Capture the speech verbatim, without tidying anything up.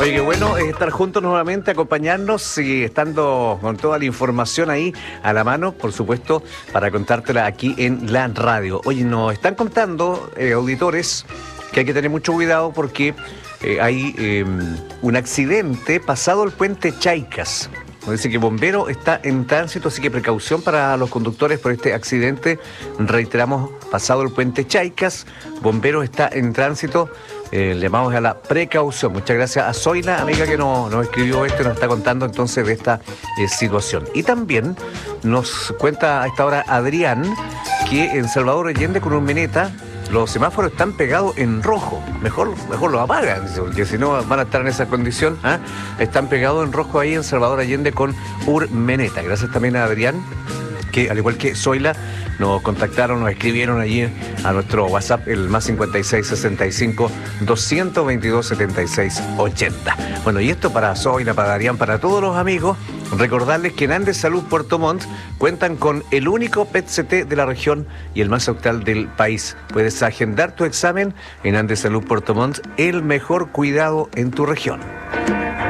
Oye, qué bueno es estar juntos nuevamente, acompañarnos y estando con toda la información ahí a la mano, por supuesto, para contártela aquí en la radio. Oye, nos están contando, eh, auditores, que hay que tener mucho cuidado porque eh, hay eh, un accidente pasado el puente Chaicas. Nos dice que Bombero está en tránsito, así que precaución para los conductores por este accidente. Reiteramos, pasado el puente Chaicas, Bombero está en tránsito. Eh, le llamamos a la precaución. Muchas gracias a Zoila, amiga que nos, nos escribió esto y nos está contando entonces de esta eh, situación. Y también nos cuenta a esta hora Adrián que en Salvador Allende con Urmeneta los semáforos están pegados en rojo. Mejor, mejor los apagan, porque si no van a estar en esa condición. ¿eh? Están pegados en rojo ahí en Salvador Allende con Urmeneta. Gracias también a Adrián, que al igual que Zoila, nos contactaron, nos escribieron allí a nuestro WhatsApp, el más cincuenta y seis, sesenta y cinco, doscientos veintidós, setenta y seis, ochenta. Bueno, y esto para Zoila, para Adrián, para todos los amigos, recordarles que en Andes Salud Puerto Montt cuentan con el único P E T C T de la región y el más actual del país. Puedes agendar tu examen en Andes Salud Puerto Montt, el mejor cuidado en tu región.